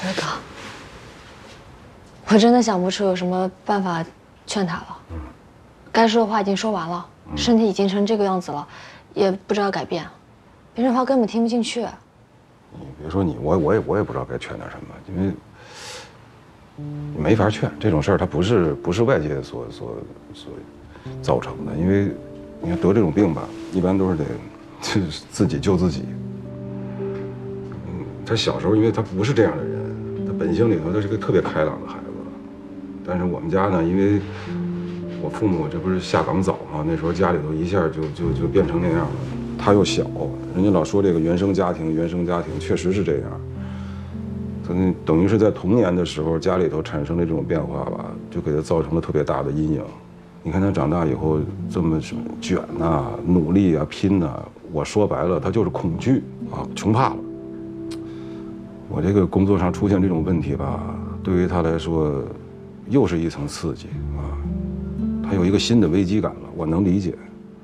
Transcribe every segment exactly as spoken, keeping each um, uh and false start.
瑞哥，我真的想不出有什么办法劝他了。嗯，该说的话已经说完了，嗯、身体已经成这个样子了，也不知道改变，别人话根本听不进去。 你别说你，我我也我也不知道该劝点什么，因为你没法劝这种事儿，它不是不是外界所所所造成的，因为你看得这种病吧，一般都是得就是自己救自己。嗯，他小时候因为他不是这样的人，他本性里头他是个特别开朗的孩子，但是我们家呢，因为我父母这不是下岗早嘛，那时候家里头一下就就就变成那样了。他又小，人家老说这个原生家庭，原生家庭确实是这样。他等于是在童年的时候，家里头产生的这种变化吧，就给他造成了特别大的阴影。你看他长大以后这么什么卷呐、啊、努力啊、拼呐、啊，我说白了，他就是恐惧啊，穷怕了。我这个工作上出现这种问题吧，对于他来说，又是一层刺激啊，他有一个新的危机感了，我能理解。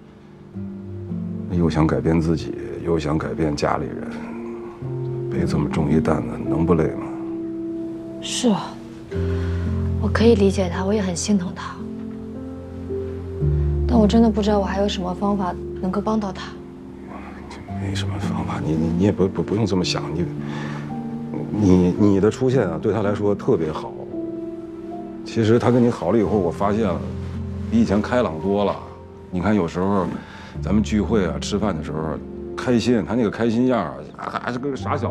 又想改变自己，又想改变家里人，背这么重一担子，能不累吗？ 是啊，我可以理解他，我也很心疼他，但我真的不知道我还有什么方法能够帮到他。 没什么方法，你你你也不不不用这么想，你你你的出现啊，对他来说特别好。其实他跟你好了以后，我发现了，比以前开朗多了。你看有时候。咱们聚会啊，吃饭的时候，开心，他那个开心样啊，还是个傻小子。